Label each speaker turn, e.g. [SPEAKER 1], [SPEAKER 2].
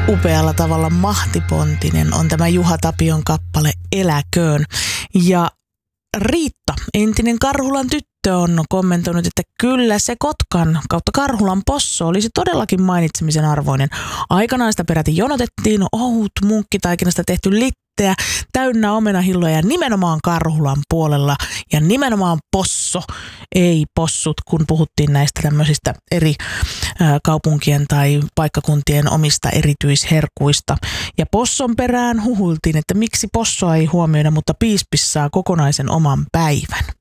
[SPEAKER 1] upealla tavalla mahtipontinen on tämä Juha Tapion kappale Eläköön. Ja Riitta, entinen Karhulan tyttö, on kommentoinut, että kyllä se Kotkan kautta Karhulan posso olisi todellakin mainitsemisen arvoinen. Aikanaan sitä peräti jonotettiin, ohut munkkitaikinasta tehty litteä, täynnä omenahilloja ja nimenomaan Karhulan puolella ja nimenomaan posso, ei possut, kun puhuttiin näistä tämmöisistä eri kaupunkien tai paikkakuntien omista erityisherkuista. Ja posson perään huhultiin, että miksi possoa ei huomioida, mutta piispis saa kokonaisen oman päivän.